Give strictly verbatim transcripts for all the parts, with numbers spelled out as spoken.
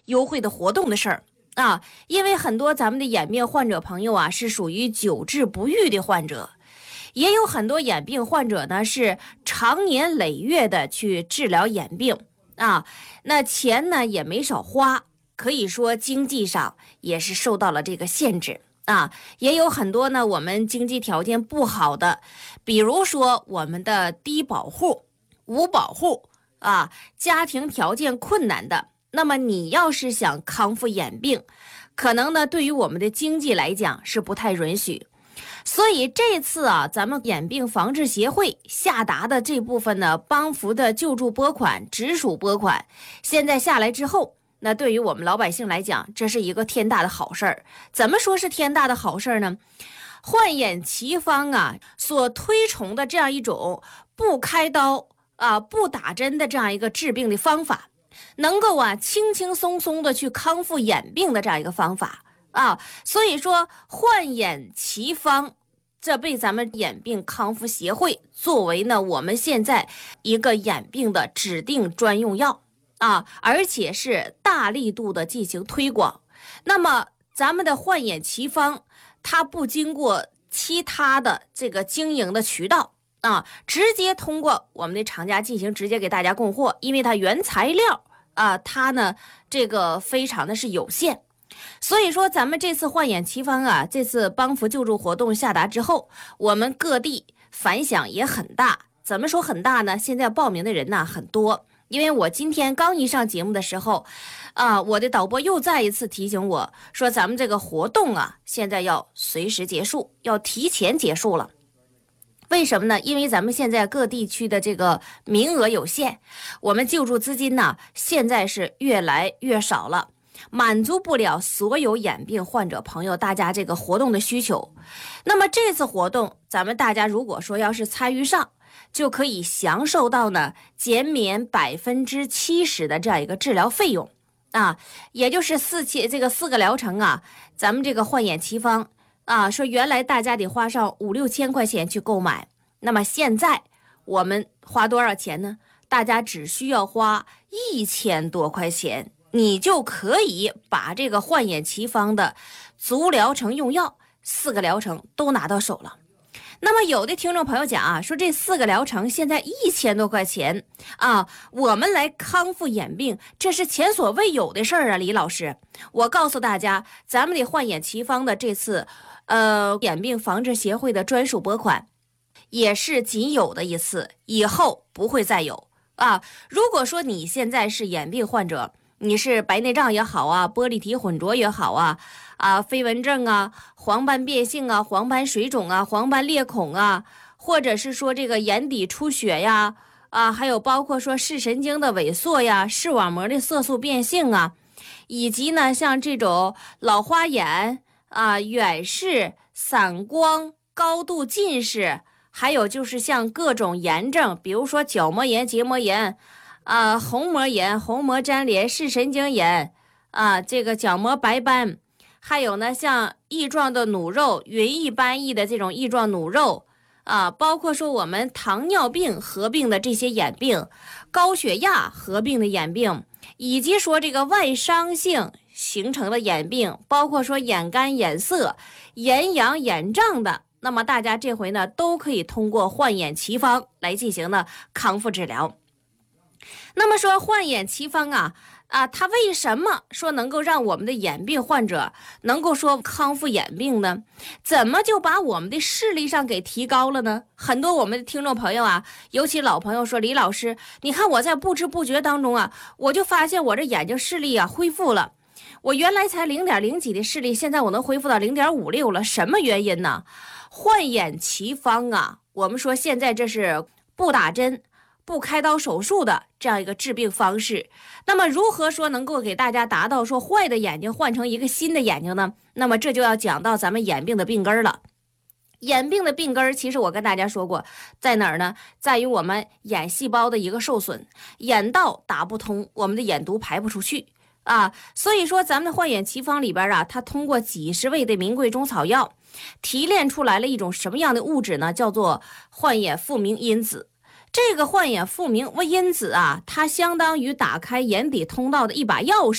优惠的活动的事儿啊。因为很多咱们的眼病患者朋友啊是属于久治不愈的患者，也有很多眼病患者呢是长年累月的去治疗眼病啊，那钱呢也没少花，可以说经济上也是受到了这个限制啊。也有很多呢我们经济条件不好的，比如说我们的低保户、无保户啊，家庭条件困难的，那么你要是想康复眼病，可能呢对于我们的经济来讲是不太允许。所以这次啊，咱们眼病防治协会下达的这部分呢，帮扶的救助拨款、直属拨款，现在下来之后，那对于我们老百姓来讲，这是一个天大的好事儿。怎么说是天大的好事儿呢？焕眼奇方啊，所推崇的这样一种不开刀啊、不打针的这样一个治病的方法，能够啊轻轻松松的去康复眼病的这样一个方法啊，所以说焕眼奇方，这被咱们眼病康复协会作为呢我们现在一个眼病的指定专用药啊，而且是大力度的进行推广。那么咱们的焕眼奇方，它不经过其他的这个经营的渠道啊，直接通过我们的厂家进行直接给大家供货，因为它原材料啊，它呢这个非常的是有限。所以说咱们这次焕眼奇方啊，这次帮扶救助活动下达之后，我们各地反响也很大。怎么说很大呢？现在报名的人呢很多，因为我今天刚一上节目的时候啊，我的导播又再一次提醒我说，咱们这个活动啊现在要随时结束，要提前结束了。为什么呢？因为咱们现在各地区的这个名额有限，我们救助资金呢现在是越来越少了，满足不了所有眼病患者朋友大家这个活动的需求。那么这次活动咱们大家如果说要是参与上，就可以享受到呢减免百分之七十的这样一个治疗费用啊，也就是四期这个四个疗程啊，咱们这个焕眼奇方啊，说原来大家得花上五六千块钱去购买，那么现在我们花多少钱呢？大家只需要花一千多块钱，你就可以把这个焕眼奇方的足疗程用药四个疗程都拿到手了。那么有的听众朋友讲啊，说这四个疗程现在一千多块钱啊，我们来康复眼病，这是前所未有的事儿啊，李老师。我告诉大家，咱们的焕眼奇方的这次呃眼病防治协会的专属拨款，也是仅有的一次，以后不会再有啊。如果说你现在是眼病患者，你是白内障也好啊，玻璃体混浊也好啊，啊，飞蚊症啊，黄斑变性啊，黄斑水肿啊，黄斑裂孔啊，或者是说这个眼底出血呀，啊，还有包括说视神经的萎缩呀，视网膜的色素变性啊，以及呢像这种老花眼啊、远视、散光、高度近视，还有就是像各种炎症，比如说角膜炎、结膜炎。啊，虹膜炎、虹膜粘连、视神经炎啊，这个角膜白斑，还有呢，像翼状的弩肉、云翼斑翼的这种翼状弩肉啊，包括说我们糖尿病合并的这些眼病、高血压合并的眼病，以及说这个外伤性形成的眼病，包括说眼干、眼涩、眼痒、眼胀的，那么大家这回呢，都可以通过焕眼奇方来进行呢康复治疗。那么说焕眼奇方啊啊，它为什么说能够让我们的眼病患者能够说康复眼病呢？怎么就把我们的视力上给提高了呢？很多我们的听众朋友啊，尤其老朋友说，李老师，你看我在不知不觉当中啊，我就发现我这眼睛视力啊恢复了，我原来才零点零几的视力，现在我能恢复到零点五六了，什么原因呢？焕眼奇方啊，我们说现在这是不打针不开刀手术的这样一个治病方式。那么如何说能够给大家达到说坏的眼睛换成一个新的眼睛呢？那么这就要讲到咱们眼病的病根了。眼病的病根其实我跟大家说过在哪儿呢？在于我们眼细胞的一个受损，眼道打不通，我们的眼毒排不出去啊。所以说咱们的焕眼奇方里边啊，它通过几十味的名贵中草药提炼出来了一种什么样的物质呢？叫做焕眼复明因子。这个焕眼复明因子啊，它相当于打开眼底通道的一把钥匙，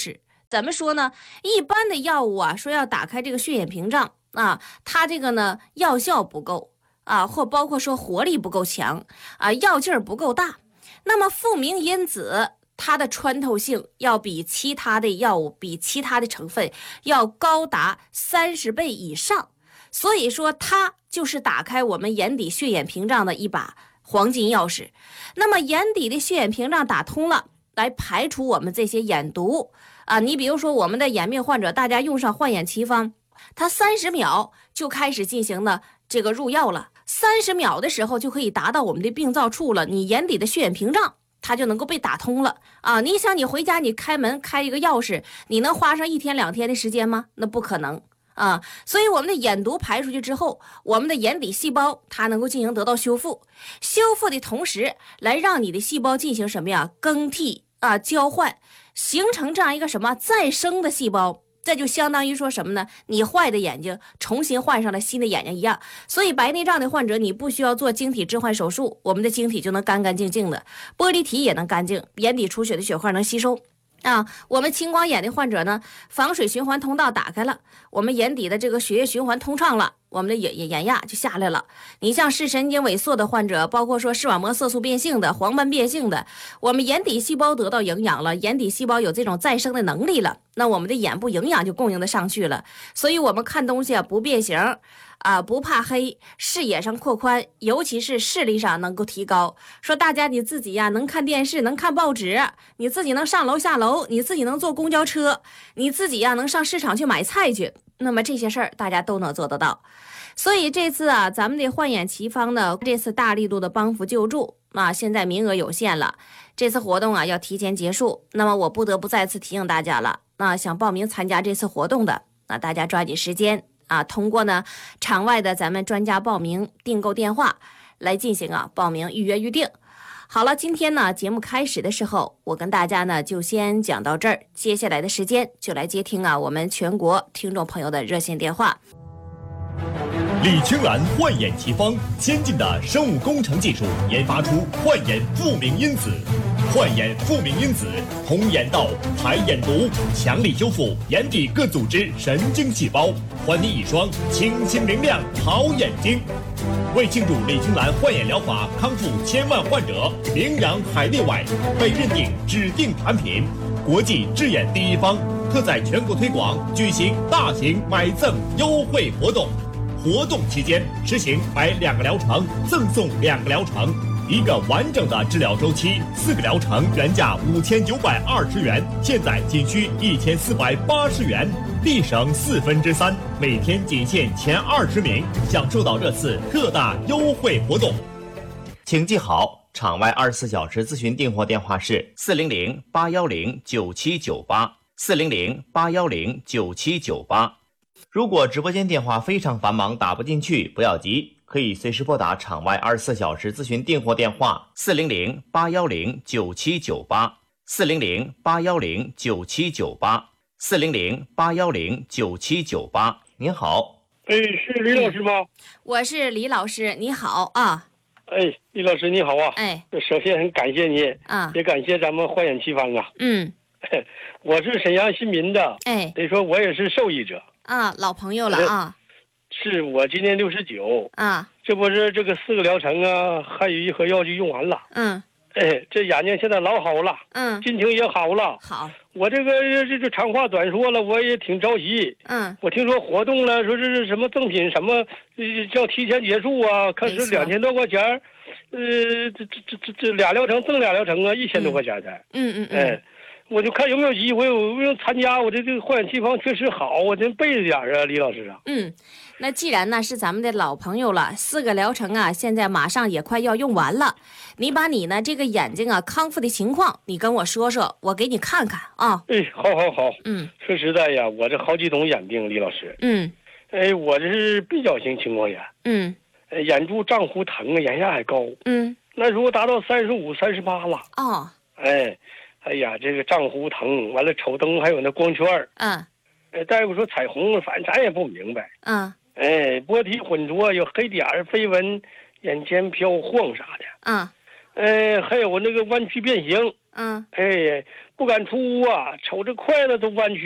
怎么说呢？一般的药物啊，说要打开这个血眼屏障啊，它这个呢药效不够啊，或包括说活力不够强啊，药劲儿不够大。那么复明因子它的穿透性要比其他的药物、比其他的成分要高达三十倍以上，所以说它就是打开我们眼底血眼屏障的一把黄金钥匙。那么眼底的血眼屏障打通了，来排除我们这些眼毒啊，你比如说我们的眼病患者，大家用上焕眼奇方，它三十秒就开始进行了这个入药了，三十秒的时候就可以达到我们的病灶处了，你眼底的血眼屏障它就能够被打通了啊！你想你回家你开门开一个钥匙，你能花上一天两天的时间吗？那不可能啊！所以我们的眼毒排出去之后，我们的眼底细胞它能够进行得到修复，修复的同时来让你的细胞进行什么呀？更替啊，交换，形成这样一个什么再生的细胞。这就相当于说什么呢？你坏的眼睛重新换上了新的眼睛一样。所以白内障的患者，你不需要做晶体置换手术，我们的晶体就能干干净净的，玻璃体也能干净，眼底出血的血块能吸收啊。我们青光眼的患者呢，防水循环通道打开了，我们眼底的这个血液循环通畅了，我们的眼眼压就下来了。你像视神经萎缩的患者，包括说视网膜色素变性的、黄斑变性的，我们眼底细胞得到营养了，眼底细胞有这种再生的能力了，那我们的眼部营养就供应的上去了，所以我们看东西啊不变形啊，不怕黑，视野上扩宽，尤其是视力上能够提高。说大家你自己呀、啊、能看电视，能看报纸，你自己能上楼下楼，你自己能坐公交车，你自己呀、啊、能上市场去买菜去，那么这些事儿大家都能做得到。所以这次啊，咱们的焕眼奇方呢，这次大力度的帮扶救助啊，现在名额有限了，这次活动啊要提前结束。那么我不得不再次提醒大家了，那想报名参加这次活动的，那大家抓紧时间啊，通过呢场外的咱们专家报名订购电话来进行啊报名预约预定。好了，今天呢节目开始的时候，我跟大家呢就先讲到这儿，接下来的时间就来接听啊我们全国听众朋友的热线电话。 李青兰焕眼奇方，先进的生物工程技术研发出焕眼复明因子。焕眼复明因子通眼道、排眼毒，强力修复眼底各组织神经细胞，还你一双清新明亮好眼睛。为庆祝李青兰焕眼疗法康复千万患者，名扬海内外，被认定指定产品，国际治眼第一方，特在全国推广，举行大型买赠优惠活动。活动期间实行买两个疗程赠送两个疗程，一个完整的治疗周期，四个疗程原价五千九百二十元，现在仅需一千四百八十元，立省四分之三，每天仅限前二十名享受到这次特大优惠活动。 请记好，场外二十四小时咨询订货电话是四零零八幺零九七九八，四零零八幺零九七九八。如果直播间电话非常繁忙打不进去，不要急，可以随时拨打场外二十四小时咨询订货电话四零零八幺零九七九八，四零零八幺零九七九八，四零零八幺零九七九八。您好， 哎，是李老师吗？ 我是李老师，你好啊。 哎，李老师你好啊。 哎， 首先很感谢你啊， 也感谢咱们焕眼奇方啊。 嗯， 我是沈阳新民的， 哎， 得说我也是受益者啊，老朋友了啊。 是我今年六十九啊， 这不是这个四个疗程啊，还有一盒药就用完了。 嗯， 哎，这眼睛现在老好了， 嗯， 心情也好了。 好， 我这个这这长话短说了，我也挺着急。 嗯， 我听说活动了，说这是什么赠品什么，呃，叫提前结束啊，看是两千多块钱，呃，这这这这这俩疗程赠俩疗程啊，一千多块钱才。 嗯嗯嗯。 哎，我就看有没有机会，我我参加，我这这个焕眼奇方确实好，我真背着点啊，李老师啊。 嗯，那既然呢是咱们的老朋友了，四个疗程啊，现在马上也快要用完了，你把你呢这个眼睛啊康复的情况，你跟我说说，我给你看看啊。 哎，好好好。 嗯， 说实在呀，我这好几种眼病，李老师。 嗯。 哎，我这是闭角型青光眼。 嗯。 哎，眼珠胀乎疼啊，眼压还高。 嗯。 那时候达到三十五、三十八了。 哦。 哎。哎呀，这个胀乎疼，完了瞅灯还有那光圈儿。 嗯。 哎，大夫说彩虹，反正咱也不明白。 嗯。 哎，波体混浊，有黑点儿、飞蚊，眼前飘晃啥的。 嗯。 哎，还有那个弯曲变形。 嗯。 哎， 不敢出屋啊，瞅这筷子都弯曲。